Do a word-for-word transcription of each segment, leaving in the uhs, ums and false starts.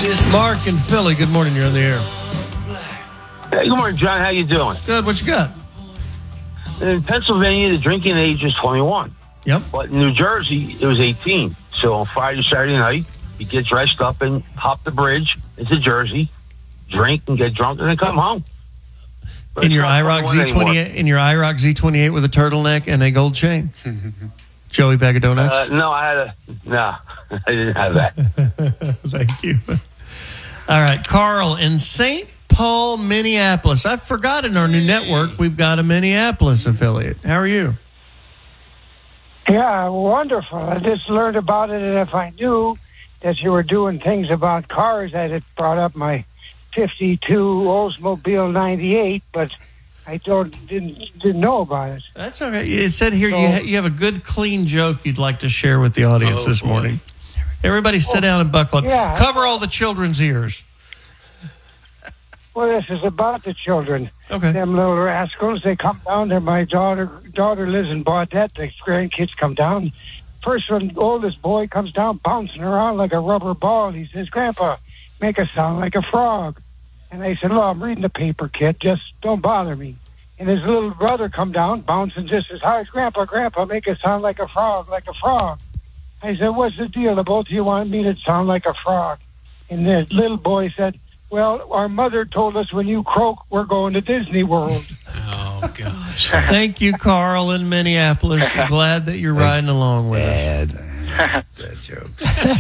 Mark in Philly, good morning. You're on the air. Hey, good morning, John. How you doing? Good. What you got? In Pennsylvania, the drinking age is twenty-one. Yep. But in New Jersey, it was eighteen. So on Friday, Saturday night, you get dressed up and hop the bridge into Jersey, drink and get drunk, and then come home. But In your it's not IROC twenty-one Z twenty-eight, anymore. in your IROC Z twenty-eight with a turtleneck and a gold chain. Joey Bag of Donuts. Uh, no, I had a no. I didn't have that. Thank you. All right, Carl in Saint Paul, Minneapolis. I forgot in our new network we've got a Minneapolis affiliate. How are you? Yeah, wonderful. I just learned about it, and if I knew that you were doing things about cars, I'd have brought up my fifty-two Oldsmobile ninety-eight, but I don't didn't didn't know about it. That's okay. It said here So- you, ha- you have a good, clean joke you'd like to share with the audience Oh, this boy. morning. Everybody sit down and buckle up. yeah. Cover all the children's ears. Well, this is about the children. Okay. Them little rascals, they come down there. My daughter daughter lives in Baudette. The grandkids come down. First one, oldest boy, comes down bouncing around like a rubber ball. He says, "Grandpa, make us sound like a frog." And I said, "Well, I'm reading the paper, kid. Just don't bother me." And his little brother come down, bouncing just as hard. "Grandpa, Grandpa, make us sound like a frog, like a frog." I said, "What's the deal? The both of you want me to sound like a frog?" And the little boy said, "Well, our mother told us when you croak, we're going to Disney World." Oh, gosh. Thank you, Carl in Minneapolis. I'm glad that you're riding along with us. Bad. Bad joke.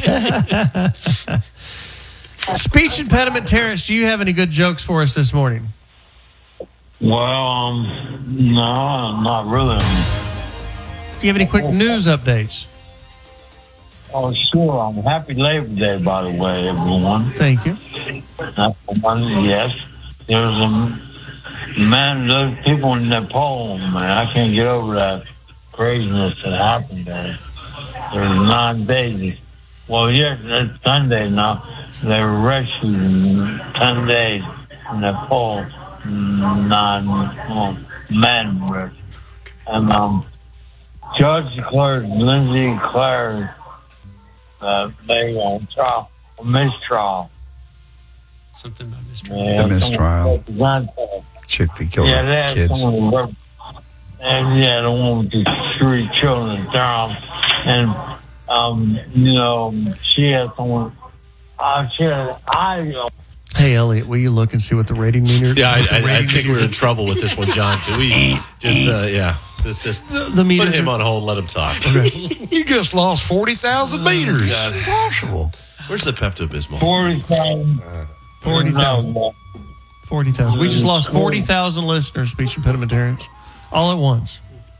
Speech impediment, Terrence, do you have any good jokes for us this morning? Well, um, no, not really. Do you have any quick news updates? Oh, sure. I'm happy Labor Day, by the way, everyone. Thank you. That's the one, yes. There's a man, those people in Nepal, man, I can't get over that craziness that happened there. There's nine days. Well, yes, it's Sunday now. They were rescued in ten days in Nepal. Nine well, men were. And um, Judge declared Lindsay Clare uh, made on trial, a mistrial. Something about mistrial. Yeah, The mistrial. someone- Chick that killed Yeah, her they had kids. someone who rep- and yeah, the one with the three children down, and um, you know, she had someone. Uh, she had, I. Uh, Hey, Elliot, will you look and see what the rating meter Yeah, I, what the I, I rating think meter- we're in trouble with this one, John. Can we just, uh, yeah, let's just The- the meters put him are- on hold and let him talk. You just lost forty thousand meters. God. Impossible. Where's the Pepto-Bismol? forty thousand. forty thousand. forty thousand. We just lost forty thousand listeners, speech impediment, Terrence, all at once.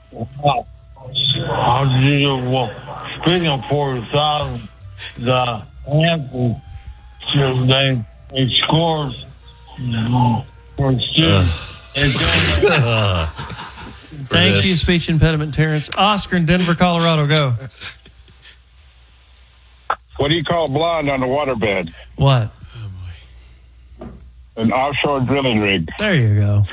How did you, well, speaking of forty thousand, the Panthers, they, they scored mm, for students. Thank this. you, speech impediment, Terrence. Oscar in Denver, Colorado, go. What do you call blonde on the waterbed? What? An offshore drilling rig. There you go.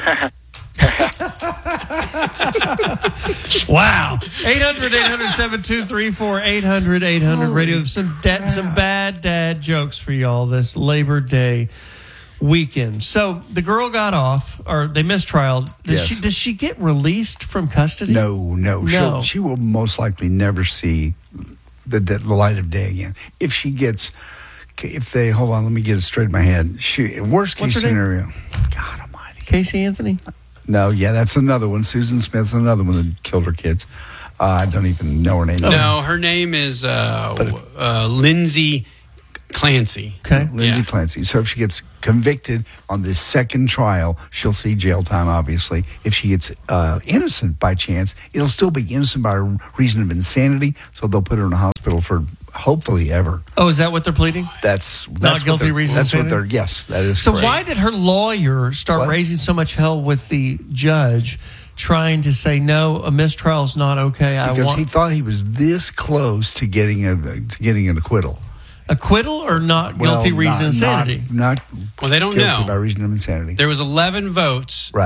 Wow. eight hundred, eight hundred, seven two three four, eight hundred, eight hundred radio. Some dad, some bad dad jokes for y'all this Labor Day weekend. So the girl got off, or they mistrialed. Does Yes. she does she get released from custody? No, no. No. She'll, she will most likely never see the, the light of day again. If she gets, if they, hold on, let me get it straight in my head. She, worst What's case her name? scenario. God almighty. Casey Anthony? No, yeah, that's another one. Susan Smith's another one that killed her kids. Uh, I don't even know her name. No, her name is uh, But- uh, Lindsay Clancy. Okay. Lindsay Yeah. Clancy. So if she gets convicted on this second trial, she'll see jail time, obviously. If she gets uh, innocent by chance, it'll still be innocent by reason of insanity. So they'll put her in a hospital for hopefully ever. Oh, is that what they're pleading? That's, that's Not what guilty they're- reason of That's what insanity? they're, yes, that is So correct. why did her lawyer start What? raising so much hell with the judge, trying to say no, a mistrial is not okay? I Because want he thought he was this close to getting a to getting an acquittal. acquittal or not Well, guilty reason not- of insanity. Not, not Well, they don't guilty know. by reason of insanity. There was eleven votes. Right.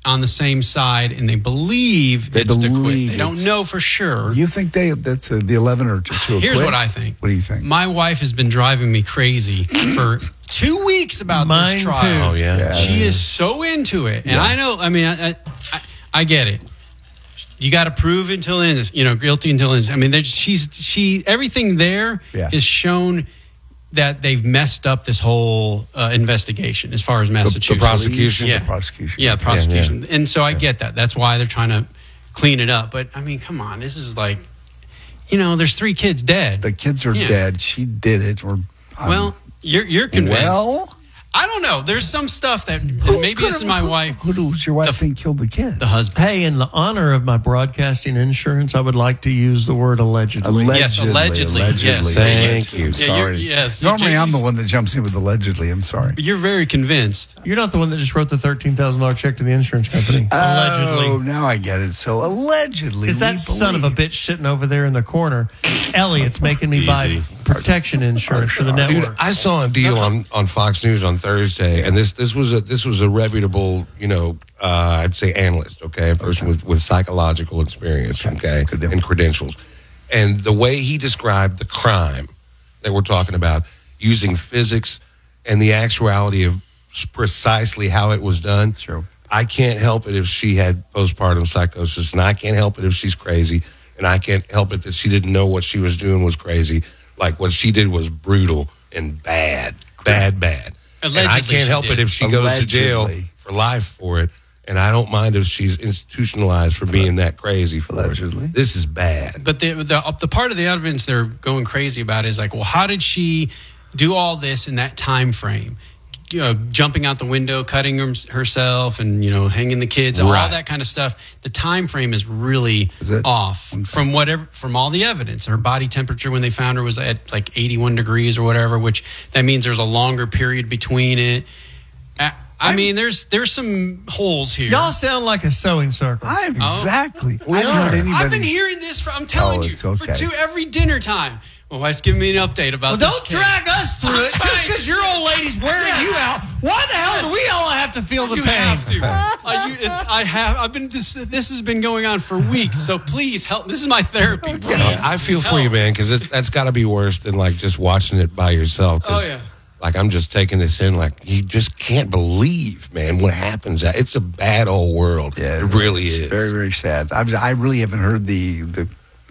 on the same side, and they believe They it's to quit. believe They don't it's- know for sure. You think they that's uh, the eleven or to, to a Here's quit? what I think. What do you think? My wife has been driving me crazy for two weeks about Mine this trial. Oh, yeah. Yeah. She is so into it, and Yeah. I know. I mean, I, I, I get it. You got to prove until innocent, you know, guilty until innocent. I mean, there's, she's she everything there is Yeah. shown that they've messed up this whole uh, investigation as far as Massachusetts. prosecution? yeah, The prosecution. yeah, the prosecution. And so I get that. That's why they're trying to clean it up. But I mean, come on, this is like, you know, there's three kids dead. The kids are Yeah. dead. She did it. Or um, Well, you're you're convinced. well, I don't know. There's some stuff that and maybe this is my who, wife, Who does your wife The- think killed the kid? the husband. Hey, in the honor of my broadcasting insurance, I would like to use the word allegedly. Allegedly. Yes, allegedly, yes. Thank you. Yeah, Sorry. you're- yes, you- Normally, I'm you- the one that jumps in with allegedly. I'm sorry. You're very convinced. You're not the one that just wrote the thirteen thousand dollars check to the insurance company. Oh, allegedly. now I get it. So allegedly, Is that we son of a believe- bitch sitting over there in the corner? Elliot's making me buy Easy. protection insurance for the Dude, network. I saw a deal on, on Fox News on Thursday, and this this was a this was a reputable, you know, uh, I'd say analyst, okay, a person with, with psychological experience, okay, Good deal. and credentials, and the way he described the crime that we're talking about, using physics and the actuality of precisely how it was done. Sure. I can't help it if she had postpartum psychosis, and I can't help it if she's crazy, and I can't help it that she didn't know what she was doing was crazy. Like, what she did was brutal and bad, bad, bad. And I Allegedly can't she help did. it if she goes to jail Allegedly. for life for it, and I don't mind if she's institutionalized for being that crazy for Allegedly. it. This is bad. But the, the the part of the evidence they're going crazy about is like, well, how did she do all this in that time frame? You know, jumping out the window, cutting her, herself, and you know, hanging the kids, all Right. that kind of stuff. The time frame is really Is it? off from whatever from all the evidence. Her body temperature when they found her was at like eighty-one degrees or whatever, which that means there's a longer period between it. I, I mean, there's there's some holes here. Y'all sound like a sewing circle. I'm Oh. exactly. We I haven't are. heard anybody. I've been hearing this for, I'm telling Oh, you, it's for okay. two every dinner time. My wife's giving me an update about Well, this don't case. drag us through it just because your old lady's wearing Yeah. you out. Why the hell do we all have to feel the You pain? have to. Uh, you, it, I have. I've been. This, this has been going on for weeks. So please help. This is my therapy. Please. I feel for help. you, man, because that's got to be worse than like just watching it by yourself. 'cause, Oh, yeah. Like, I'm just taking this in. Like, you just can't believe, man, what happens. It's a bad old world. Yeah, it really it's is. Very, very sad. I, I really haven't heard the the,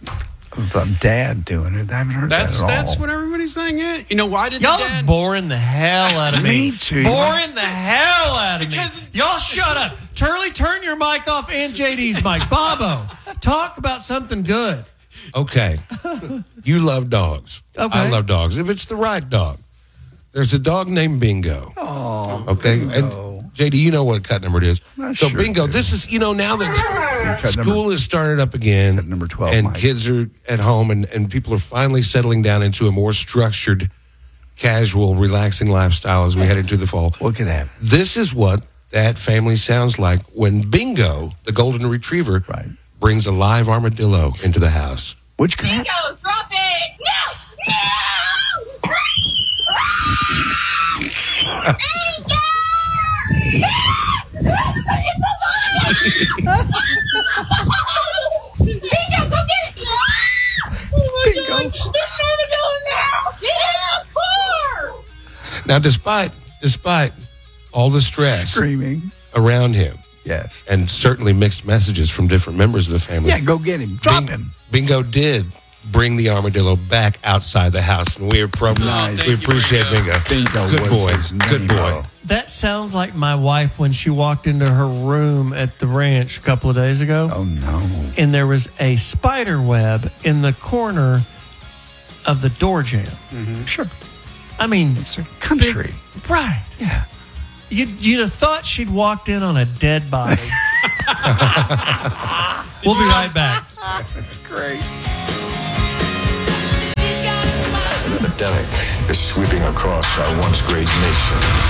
the dad doing it. I haven't heard That's that at that's all. what everybody's saying. Yeah. You know why did Y'all the are dad? boring the hell out of me. Me too. Boring the hell out of Because- me. Y'all shut up. Turley, turn your mic off and J D's mic. Bobo, talk about something good. Okay. You love dogs. Okay. I love dogs. If it's the right dog. There's a dog named Bingo. Oh, Okay. Bingo. And J D, you know what cut number it is. I So sure Bingo, do. this is, you know, now that Cut school number- has started up again. Cut number twelve, And Mike. kids are at home and, and people are finally settling down into a more structured, casual, relaxing lifestyle as we head into the fall. What could happen? This is what that family sounds like when Bingo, the golden retriever, Right. brings a live armadillo into the house. Which could happen? Bingo, drop it! No! No! Bingo! It's alive! Bingo, go get it! Bingo! There's an armadillo in the house! Get out! Poor! Now, despite despite all the stress Screaming. around him, Yes. and certainly mixed messages from different members of the family, Yeah, go get him. Drop Bing- him. Bingo did bring the armadillo back outside the house, and we are pro- Nice. we Thank you, appreciate Bingo. Bingo Good was boy, his good name. boy. That sounds like my wife when she walked into her room at the ranch a couple of days ago. Oh, no. And there was a spider web in the corner of the door jamb. Sure. I mean, It's a country. big- right. Yeah. You'd, you'd have thought she'd walked in on a dead body. We'll be right back. That's great. An epidemic is sweeping across our once great nation.